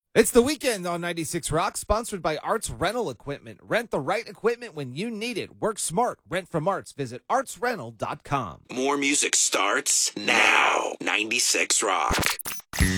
It's the weekend on 96 Rock, sponsored by Arts Rental Equipment. Rent the right equipment when you need it. Work smart. Rent from Arts. Visit artsrental.com. More music starts now. 96 Rock.